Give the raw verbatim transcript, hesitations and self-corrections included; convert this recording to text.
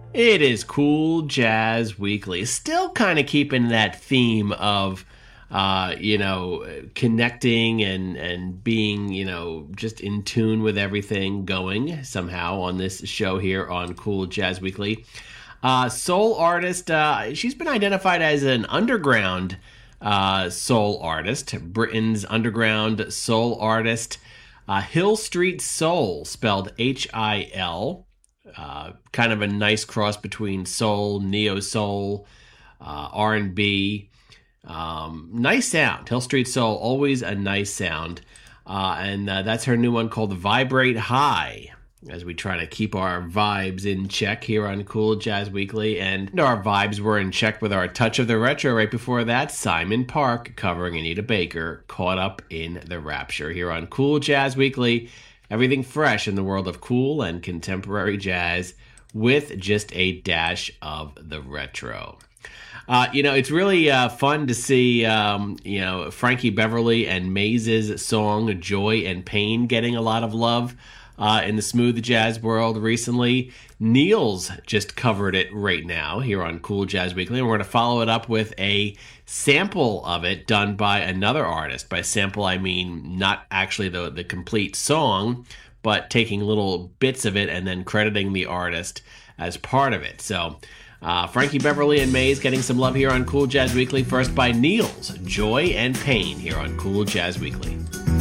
It is Cool Jazz Weekly. Still kind of keeping that theme of, uh, you know, connecting and, and being, you know, just in tune with everything going somehow on this show here on Cool Jazz Weekly. Uh, soul artist, uh, she's been identified as an underground uh, soul artist, Britain's underground soul artist. Uh, Hill Street Soul, spelled H I L. Uh, kind of a nice cross between soul, neo-soul, uh, R and B. Um, nice sound. Hill Street Soul, always a nice sound. Uh, and uh, that's her new one called Vibrate High, as we try to keep our vibes in check here on Cool Jazz Weekly. And you know, our vibes were in check with our Touch of the Retro right before that. Simon Park covering Anita Baker, Caught Up in the Rapture here on Cool Jazz Weekly. Everything fresh in the world of cool and contemporary jazz with just a dash of the retro. Uh, you know, it's really uh, fun to see, um, you know, Frankie Beverly and Maze's song Joy and Pain getting a lot of love uh, in the smooth jazz world recently. Niels just covered it right now here on Cool Jazz Weekly, and we're going to follow it up with a sample of it done by another artist. By sample, I mean not actually the, the complete song, but taking little bits of it and then crediting the artist as part of it. So uh, Frankie Beverly and Maze getting some love here on Cool Jazz Weekly. First by Niels, Joy and Pain here on Cool Jazz Weekly.